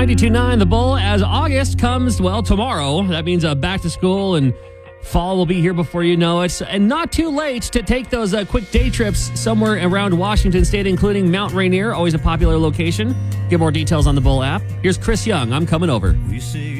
92.9 The Bull. As August comes, well, tomorrow, that means back to school and fall will be here before you know it. And not too late to take those quick day trips somewhere around Washington State, including Mount Rainier, always a popular location. Get more details on the Bull app. Here's Chris Young. I'm coming over. We say